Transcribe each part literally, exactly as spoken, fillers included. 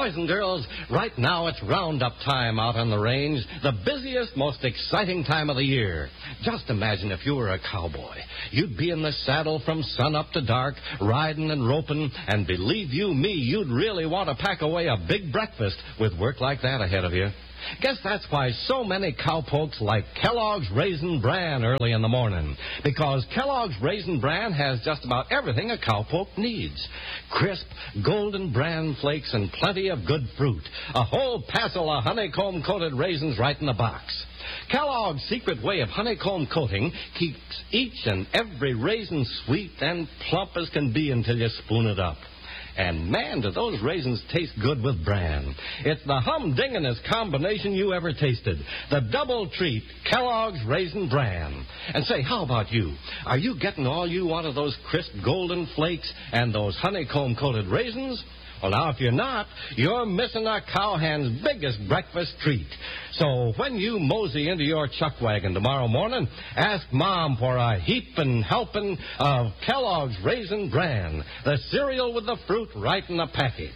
Boys and girls, right now it's roundup time out on the range, the busiest, most exciting time of the year. Just imagine if you were a cowboy. You'd be in the saddle from sun up to dark, riding and roping, and believe you me, you'd really want to pack away a big breakfast with work like that ahead of you. Guess that's why so many cowpokes like Kellogg's Raisin Bran early in the morning. Because Kellogg's Raisin Bran has just about everything a cowpoke needs. Crisp, golden bran flakes and plenty of good fruit. A whole passel of honeycomb-coated raisins right in the box. Kellogg's secret way of honeycomb coating keeps each and every raisin sweet and plump as can be until you spoon it up. And, man, do those raisins taste good with bran. It's the humdinginest combination you ever tasted. The double treat, Kellogg's Raisin Bran. And say, how about you? Are you getting all you want of those crisp golden flakes and those honeycomb-coated raisins? Well, now, if you're not, you're missing a cowhand's biggest breakfast treat. So when you mosey into your chuck wagon tomorrow morning, ask Mom for a heaping helping of Kellogg's Raisin Bran, the cereal with the fruit right in the package.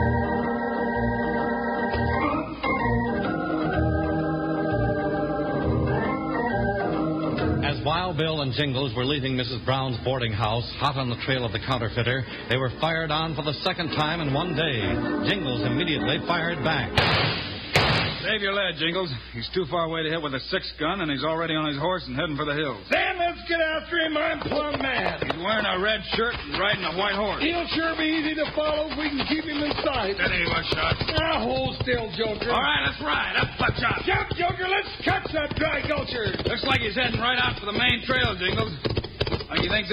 As Wild Bill and Jingles were leaving Missus Brown's boarding house, hot on the trail of the counterfeiter, they were fired on for the second time in one day. Jingles immediately fired back. Save your lead, Jingles. He's too far away to hit with a six-gun, and he's already on his horse and heading for the hills. Sam, let's get after him. I'm plumb mad. He's wearing a red shirt and riding a white horse. He'll sure be easy to follow if we can keep him in sight. Steady, Buckshot. Now, hold still, Joker. All right, let's ride. Up, Buckshot. Jump, Joker. Let's catch that dry gulcher. Looks like he's heading right out for the main trail, Jingles. How do you think